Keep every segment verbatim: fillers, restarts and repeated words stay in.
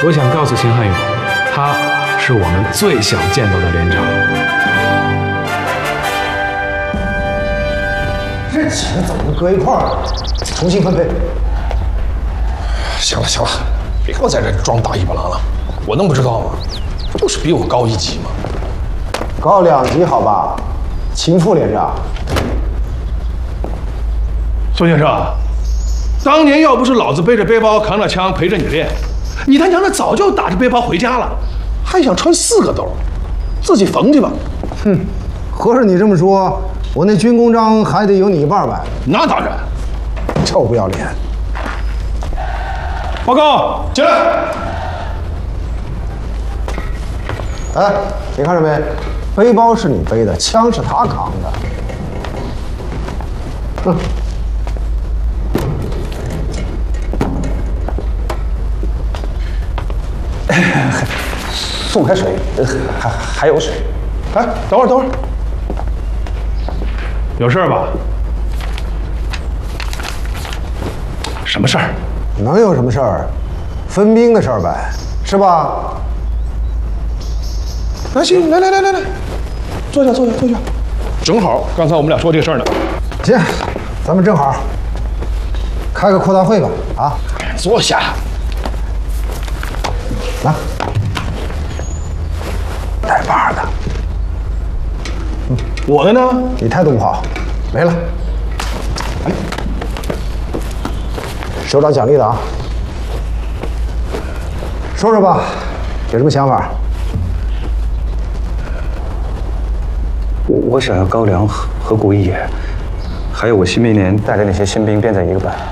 我想告诉秦汉勇，他是我们最想见到的连长。 这钱怎么能搁一块儿了？重新分配。 行了行了，别给我在这装大尾巴狼了，我能不知道吗？不就是比我高一级吗？ 高两级好吧，秦副连长。 孙先生，当年要不是老子背着背包扛着枪陪着你练，你他娘的早就打着背包回家了，还想穿四个兜，自己缝去吧。 哼，合着你这么说，我那军功章还得有你一半呗？ 那当然。 臭不要脸！ 报告，进来。 哎，你看着没？背包是你背的，枪是他扛的。嗯。送开水，还还有水。 哎，等会儿，等会儿，有事吧？什么事儿？ 能有什么事儿？分兵的事儿呗，是吧？ 来，行，来来来来来，坐下坐下坐下。正好刚才我们俩说这个事儿呢。 行，咱们正好开个扩大会吧。啊， 坐下。 来，带把的。 嗯，我的呢？ 你态度不好，没了。哎，首长奖励的啊。说说吧，有什么想法？ 我我想要高粱和和顾一野，还有我新兵连带的那些新兵编在一个班。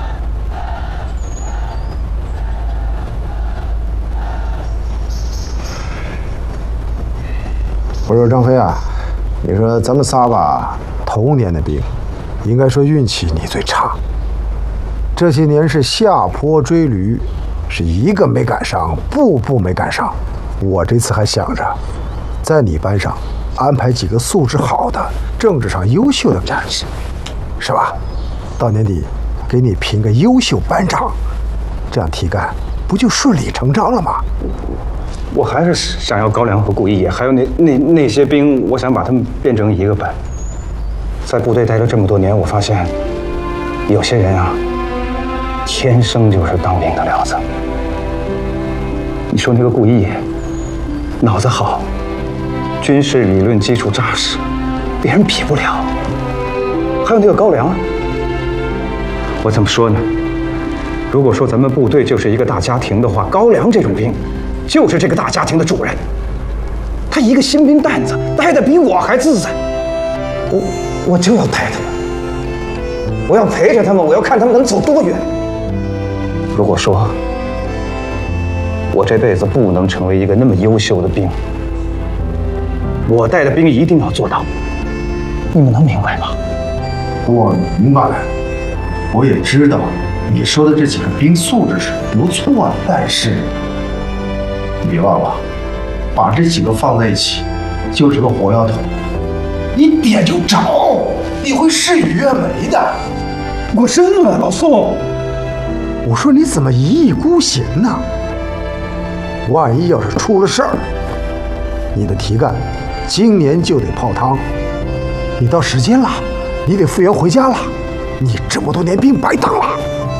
我说张飞啊，你说咱们仨吧，头年的兵，应该说运气你最差。这些年是下坡追驴，是一个没赶上，步步没赶上。我这次还想着，在你班上安排几个素质好的、政治上优秀的战士，是吧？到年底给你评个优秀班长，这样提干不就顺理成章了吗？ 我还是想要高粱和顾一野，还有那那那些兵，我想把他们变成一个班。在部队待了这么多年，我发现有些人啊，天生就是当兵的料子。你说那个顾一野，脑子好，军事理论基础扎实，别人比不了。还有那个高粱啊，我怎么说呢？如果说咱们部队就是一个大家庭的话，高粱这种兵就是这个大家庭的主人。他一个新兵蛋子，待得比我还自在。我我就要带他们，我要陪着他们，我要看他们能走多远。如果说我这辈子不能成为一个那么优秀的兵，我带的兵一定要做到。你们能明白吗？ 我明白了，我也知道你说的这几个兵素质是不错的，但是你别忘了，把这几个放在一起，就是个火药桶，你点就着，你会事与愿违的。 我真的，老宋， 我说你怎么一意孤行呢？万一要是出了事儿，你的提干今年就得泡汤，你到时间了，你得复员回家了，你这么多年兵白当了。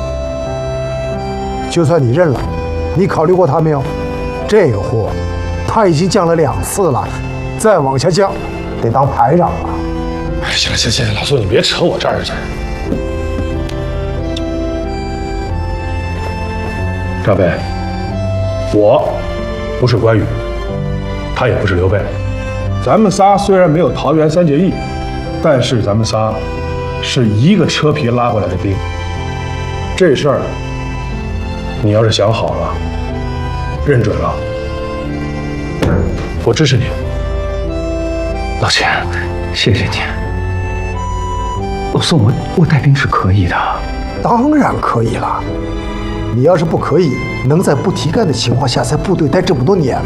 就算你认了，你考虑过他没有？这个货他已经降了两次了，再往下降得当排长了。 哎，行了行了行了，老宋你别扯我这儿去。张飞，我不是关羽，他也不是刘备，咱们仨虽然没有桃园三结义，但是咱们仨是一个车皮拉过来的兵。这事儿你要是想好了，认准了，我支持你。 老钱，谢谢你。老宋，我我带兵是可以的。 当然可以了。你要是不可以，能在不提干的情况下在部队待这么多年